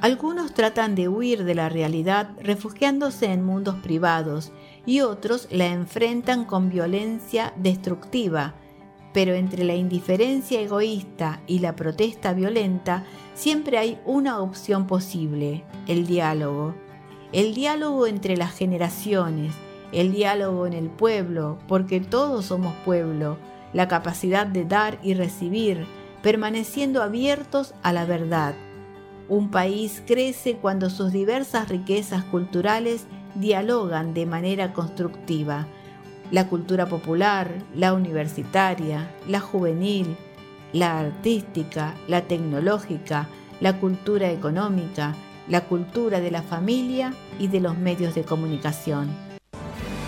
Algunos tratan de huir de la realidad refugiándose en mundos privados y otros la enfrentan con violencia destructiva, pero entre la indiferencia egoísta y la protesta violenta siempre hay una opción posible: el diálogo. El diálogo entre las generaciones, el diálogo en el pueblo, porque todos somos pueblo, la capacidad de dar y recibir, permaneciendo abiertos a la verdad. Un país crece cuando sus diversas riquezas culturales dialogan de manera constructiva. La cultura popular, la universitaria, la juvenil, la artística, la tecnológica, la cultura económica, la cultura de la familia y de los medios de comunicación.